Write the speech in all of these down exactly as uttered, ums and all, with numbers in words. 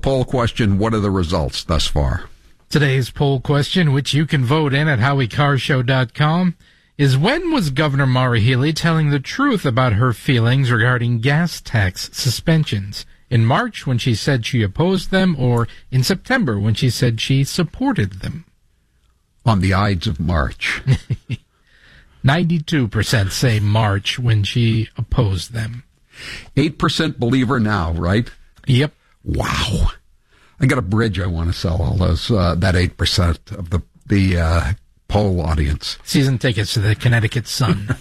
poll question. What are the results thus far? Today's poll question, which you can vote in at howie carr show dot com, is when was Governor Maura Healey telling the truth about her feelings regarding gas tax suspensions? In March, when she said she opposed them, or in September, when she said she supported them? On the Ides of March. ninety-two percent say March when she opposed them. eight percent believe her now, right? Yep. Wow. I got a bridge I want to sell all those, uh, that eight percent of the, the, uh, poll audience. Season tickets to the Connecticut Sun.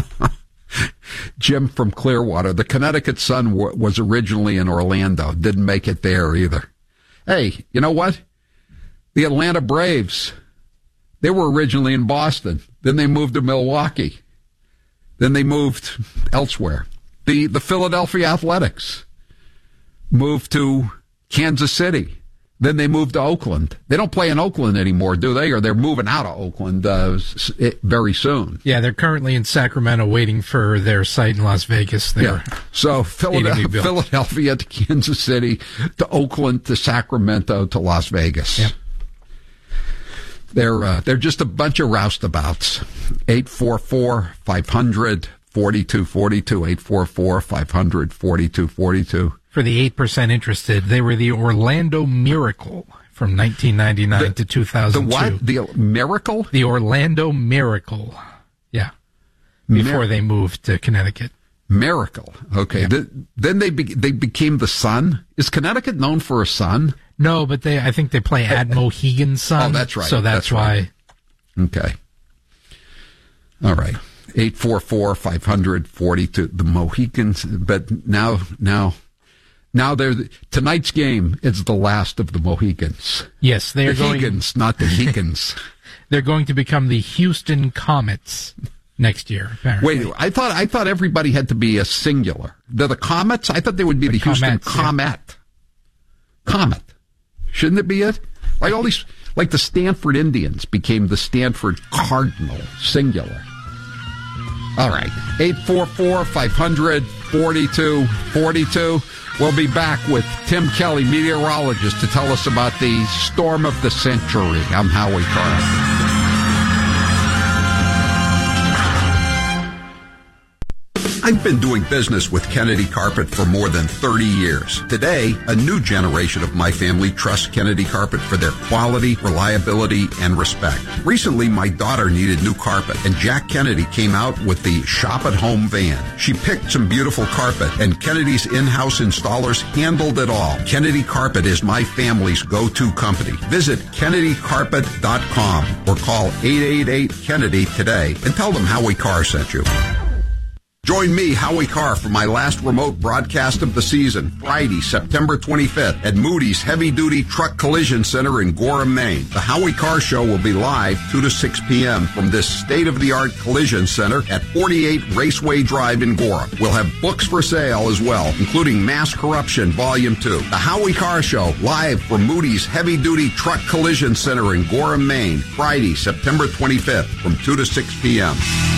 Jim from Clearwater. The Connecticut Sun w- was originally in Orlando. Didn't make it there either. Hey, you know what? The Atlanta Braves, they were originally in Boston. Then they moved to Milwaukee. Then they moved elsewhere. The, the Philadelphia Athletics moved to Kansas City. Then they moved to Oakland. They don't play in Oakland anymore, do they? Or they're moving out of Oakland uh, very soon. Yeah, they're currently in Sacramento waiting for their site in Las Vegas. They're yeah. So Philadelphia, Philadelphia to Kansas City to Oakland to Sacramento to Las Vegas. Yep. They're uh, they're just a bunch of roustabouts. eight four four, five hundred, forty-two forty-two, eight four four, five hundred, forty-two forty-two. For the eight percent interested, they were the Orlando Miracle from nineteen ninety-nine the, to two thousand two. The what? The Miracle? The Orlando Miracle. Yeah. Before Mir- they moved to Connecticut. Miracle. Okay. Yeah. The, then they be, they became the Sun. Is Connecticut known for a sun? No, but they I think they play at Mohegan Sun. Oh, that's right. So that's, that's why. Right. Okay. All right. eight four four, five hundred, forty-two. The Mohegans. But now, now. Now, they're the, tonight's game is the last of the Mohegans. Yes, they are the going. Mohegans, not the Mohegans. They're going to become the Houston Comets next year. Apparently. Wait, I thought I thought everybody had to be a singular. They're the Comets. I thought they would be the, the Houston Comets, Comet. Yeah. Comet, shouldn't it be it? Like all these, like the Stanford Indians became the Stanford Cardinal, singular. All right, eight four four, five hundred, forty-two forty-two. We'll be back with Tim Kelly, meteorologist, to tell us about the storm of the century. I'm Howie Carr. I've been doing business with Kennedy Carpet for more than thirty years. Today, a new generation of my family trusts Kennedy Carpet for their quality, reliability, and respect. Recently, my daughter needed new carpet, and Jack Kennedy came out with the Shop at Home van. She picked some beautiful carpet, and Kennedy's in-house installers handled it all. Kennedy Carpet is my family's go-to company. Visit Kennedy Carpet dot com or call eight eight eight, Kennedy today and tell them Howie Carr sent you. Join me, Howie Carr, for my last remote broadcast of the season, Friday, September twenty-fifth, at Moody's Heavy Duty Truck Collision Center in Gorham, Maine. The Howie Carr Show will be live two to six p.m. from this state-of-the-art collision center at forty-eight Raceway Drive in Gorham. We'll have books for sale as well, including Mass Corruption Volume two. The Howie Carr Show, live from Moody's Heavy Duty Truck Collision Center in Gorham, Maine, Friday, September twenty-fifth, from two to six p.m.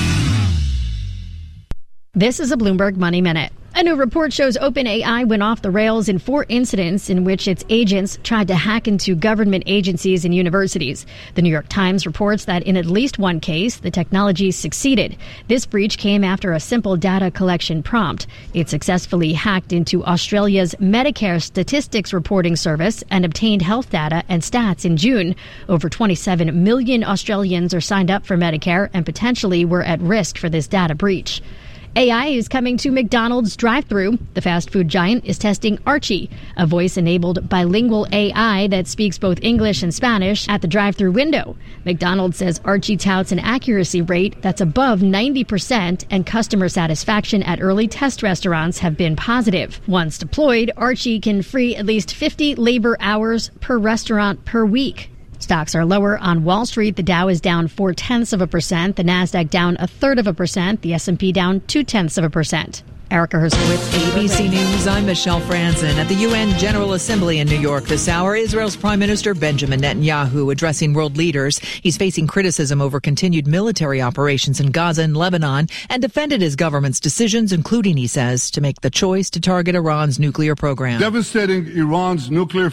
This is a Bloomberg Money Minute. A new report shows OpenAI went off the rails in four incidents in which its agents tried to hack into government agencies and universities. The New York Times reports that in at least one case, the technology succeeded. This breach came after a simple data collection prompt. It successfully hacked into Australia's Medicare Statistics Reporting Service and obtained health data and stats in June. Over twenty-seven million Australians are signed up for Medicare and potentially were at risk for this data breach. A I is coming to McDonald's drive-thru. The fast food giant is testing Archie, a voice-enabled bilingual A I that speaks both English and Spanish at the drive-thru window. McDonald's says Archie touts an accuracy rate that's above ninety percent, and customer satisfaction at early test restaurants have been positive. Once deployed, Archie can free at least fifty labor hours per restaurant per week. Stocks are lower on Wall Street. The Dow is down four-tenths of a percent. The Nasdaq down a third of a percent. The S and P down two-tenths of a percent. Erica Herskowitz, A B C News. I'm Michelle Franzen. At the U N General Assembly in New York this hour, Israel's Prime Minister Benjamin Netanyahu addressing world leaders. He's facing criticism over continued military operations in Gaza and Lebanon and defended his government's decisions, including, he says, to make the choice to target Iran's nuclear program. Devastating Iran's nuclear